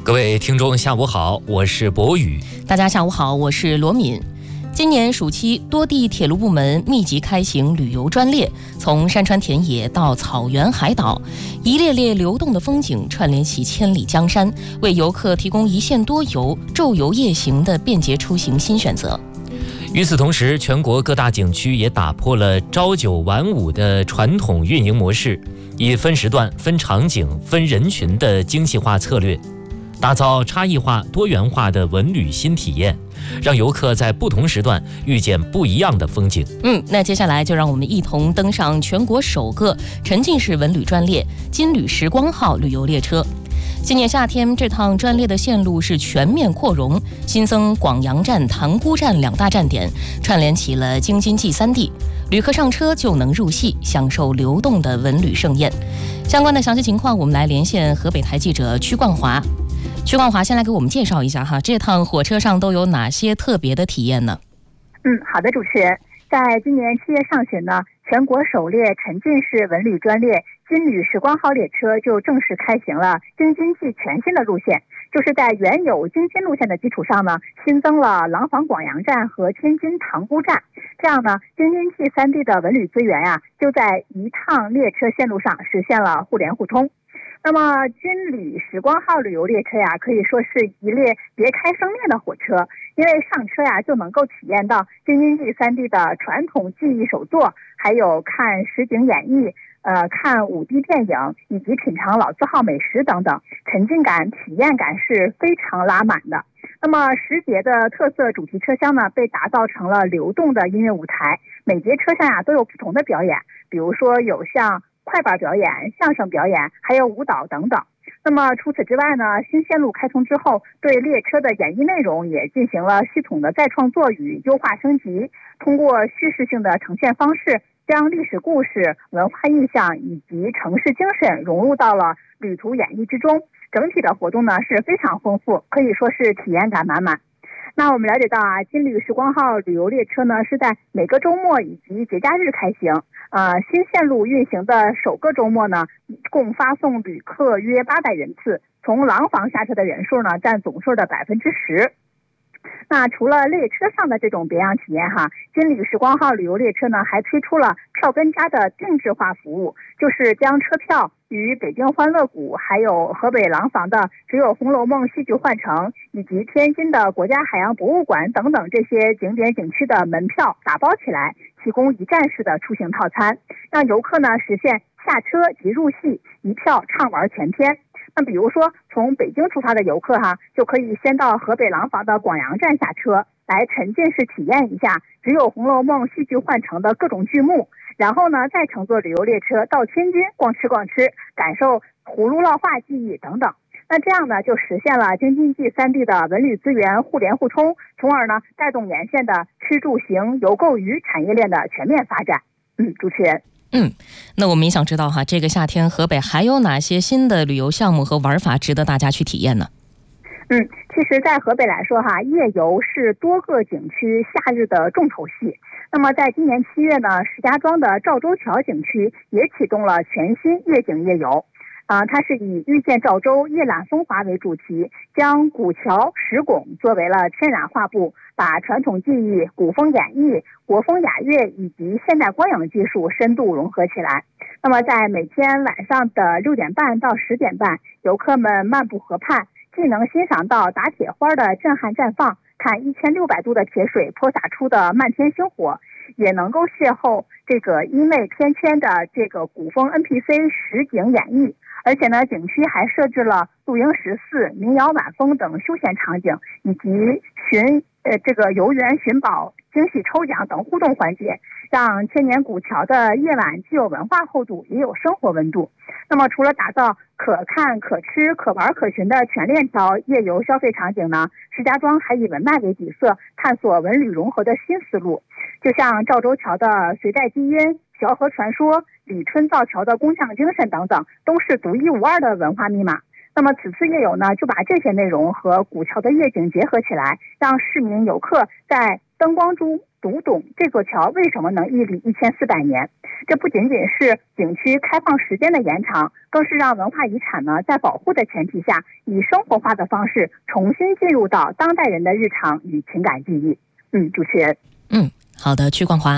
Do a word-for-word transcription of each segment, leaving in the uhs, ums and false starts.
各位听众下午好，我是博宇。 大家下午好，我是罗敏。今年暑期，多地铁路部门密集开行旅游专列，从山川田野到草原海岛，一列列流动的风景串联起千里江山，为游客提供一线多游、昼游夜行的便捷出行新选择。 与此同时，全国各大景区也打破了朝九晚五的传统运营模式，以分时段、分场景、分人群的精细化策略，打造差异化、多元化的文旅新体验，让游客在不同时段遇见不一样的风景。 嗯，那接下来就让我们一同登上全国首个沉浸式文旅专列“金旅时光号”旅游列车。今年夏天，这趟专列的线路是全面扩容，新增广阳站、塘沽站两大站点，串联起了京津冀三地。旅客上车就能入戏，享受流动的文旅盛宴。相关的详细情况，我们来连线河北台记者曲冠华。曲冠华，先来给我们介绍一下哈，这趟火车上都有哪些特别的体验呢？ 嗯，好的，主持人，在今年七月上旬呢，全国首列沉浸式文旅专列金旅时光号列车就正式开行了京津冀全新的路线，就是在原有京津路线的基础上呢，新增了廊坊广阳站和天津塘沽站，这样呢，京津冀三地的文旅资源啊，就在一趟列车线路上实现了互联互通。那么金旅时光号旅游列车呀，可以说是一列别开生面的火车，因为上车呀就能够体验到京津冀三地的传统技艺手作，还有看实景演绎，呃，看五 D 电影，以及品尝老字号美食等等，沉浸感、体验感是非常拉满的。那么十节的特色主题车厢呢，被打造成了流动的音乐舞台，每节车厢呀都有不同的表演，比如说有像快板表演、相声表演，还有舞蹈等等。那么除此之外呢，新线路开通之后，对列车的演绎内容也进行了系统的再创作与优化升级，通过叙事性的呈现方式，将历史故事、文化意象以及城市精神融入到了旅途演绎之中。整体的活动呢是非常丰富，可以说是体验感满满。那我们了解到啊，金旅时光号旅游列车呢是在每个周末以及节假日开行。呃，新线路运行的首个周末呢，共发送旅客约八百人次，从廊坊下车的人数呢占总数的百分之十。那除了列车上的这种别样体验哈，金旅时光号旅游列车呢还推出了票根家的定制化服务，就是将车票与北京欢乐谷、还有河北廊坊的只有红楼梦戏剧幻城，以及天津的国家海洋博物馆等等这些景点景区的门票打包起来，提供一站式的出行套餐，让游客呢实现下车即入戏，一票畅玩全天。那比如说从北京出发的游客哈，就可以先到河北廊坊的广阳站下车，来沉浸式体验一下只有红楼梦戏剧幻城的各种剧目，然后呢再乘坐旅游列车到天津逛吃逛吃，感受葫芦烙画技艺等等。那这样呢就实现了京津冀三地的文旅资源互联互通，从而呢带动沿线的吃住行游购娱产业链的全面发展。嗯，主持人。 嗯，那我们也想知道哈，这个夏天河北还有哪些新的旅游项目和玩法值得大家去体验呢？ 嗯，其实在河北来说哈，夜游是多个景区夏日的重头戏。那么在今年七月呢，石家庄的赵州桥景区也启动了全新夜景夜游。啊、呃，它是以遇见赵州夜览风华为主题，将古桥石拱作为了天然画布，把传统技艺、古风演绎、国风雅乐以及现代光影技术深度融合起来。那么在每天晚上的六点半到十点半，游客们漫步河畔，既能欣赏到打铁花的震撼绽放，看一千六百度的铁水泼洒出的漫天星火，也能够邂逅这个音类翩跹的这个古风 N P C 实景演绎。而且呢，景区还设置了露营十四、民谣晚风等休闲场景，以及寻呃这个游园寻宝、惊喜抽奖等互动环节，让千年古桥的夜晚既有文化厚度，也有生活温度。那么，除了打造可看、可吃、可玩、可寻的全链条夜游消费场景呢，石家庄还以文脉为底色，探索文旅融合的新思路。就像赵州桥的隋代基因、小河传说、李春造桥的工匠精神等等，都是独一无二的文化密码。那么此次夜游呢，就把这些内容和古桥的夜景结合起来，让市民游客在灯光中读懂这座桥为什么能屹立一千四百年。这不仅仅是景区开放时间的延长，更是让文化遗产呢在保护的前提下，以生活化的方式重新进入到当代人的日常与情感记忆。嗯，主持人。 嗯，好的，曲光华。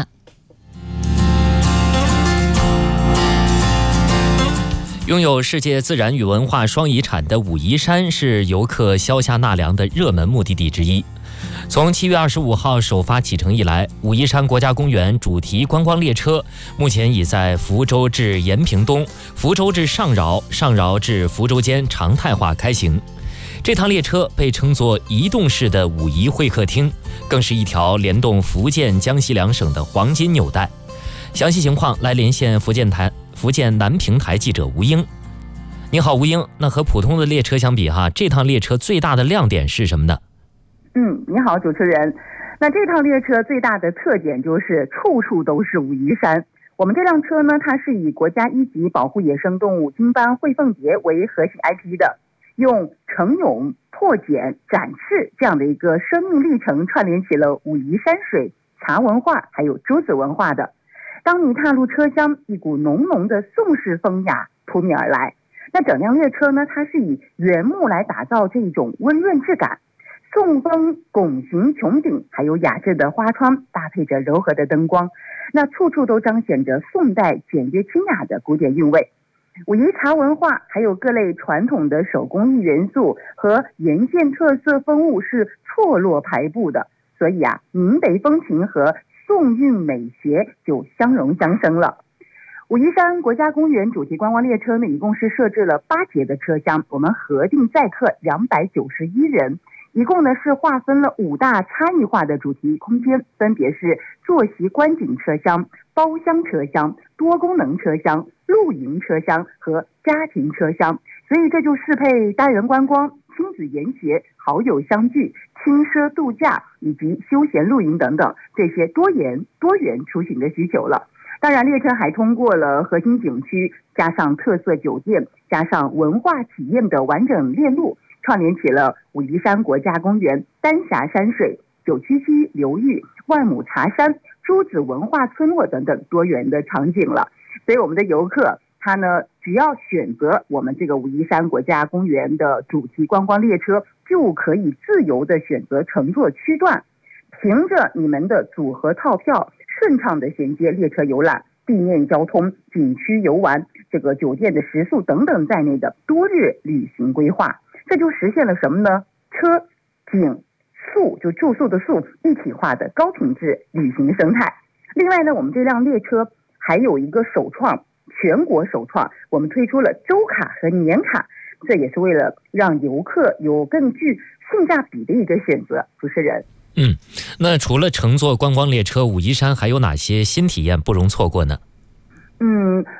拥有世界自然与文化双遗产的武夷山是游客消夏纳凉的热门目的地之一。从七月二十五号首发启程以来，武夷山国家公园主题观光列车目前已在福州至延平东、福州至上饶、上饶至福州间常态化开行。这趟列车被称作移动式的武夷会客厅，更是一条联动福建、江西两省的黄金纽带。详细情况来连线福建台福建南平台记者吴英。你好，吴英。那和普通的列车相比哈，这趟列车最大的亮点是什么呢？ 嗯，你好，主持人。那这趟列车最大的特点就是处处都是武夷山。我们这辆车呢，它是以国家一级保护野生动物金斑喙凤蝶为核心 I P 的，用成勇、破茧、展翅这样的一个生命历程串联起了武夷山水、茶文化还有朱子文化的。当你踏入车厢，一股浓浓的宋式风雅扑面而来。那整辆列车呢，它是以原木来打造这种温润质感。宋风拱形穹顶，还有雅致的花窗，搭配着柔和的灯光，那处处都彰显着宋代简约清雅的古典韵味。武夷茶文化还有各类传统的手工艺元素和沿线特色风物是错落排布的，所以啊，闽北风情和宋韵美学就相融相生了。武夷山国家公园主题观光列车呢，一共是设置了八节的车厢，我们核定载客两百九十一人。一共呢是划分了五大差异化的主题空间，分别是坐席观景车厢、包厢车厢、多功能车厢、露营车厢和家庭车厢。所以这就适配单人观光、亲子研学、好友相聚、轻奢度假以及休闲露营等等这些多元多元出行的需求了。当然，列车还通过了核心景区，加上特色酒店，加上文化体验的完整链路，串联起了武夷山国家公园、丹霞山水、九曲溪流域、万亩茶山、朱子文化村落等等多元的场景了。所以我们的游客他呢，只要选择我们这个武夷山国家公园的主题观光列车，就可以自由的选择乘坐区段，凭着你们的组合套票，顺畅的衔接列车游览、地面交通、景区游玩、这个酒店的食宿等等在内的多日旅行规划。这就实现了什么呢？车、景、宿，就住宿的宿，一体化的高品质旅行生态。另外呢，我们这辆列车还有一个首创，全国首创，我们推出了周卡和年卡，这也是为了让游客有更具性价比的一个选择。主持人。 嗯，那除了乘坐观光列车，武夷山还有哪些新体验不容错过呢？ 嗯，